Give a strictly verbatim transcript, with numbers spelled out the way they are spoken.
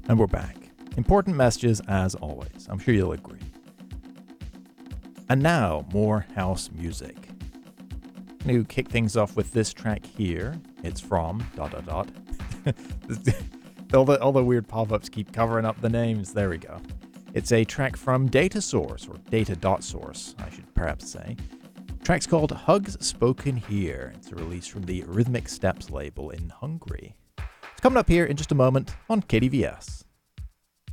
And we're back. Important messages as always. I'm sure you'll agree. And now, more house music. I'm going to kick things off with this track here. It's from dot dot dot. all, the, all the weird pop-ups keep covering up the names. There we go. It's a track from Datasource, or Data.Source, I should perhaps say. The track's called Hugs Spoken Here. It's a release from the Rhythmic Steps label in Hungary. It's coming up here in just a moment on K D V S.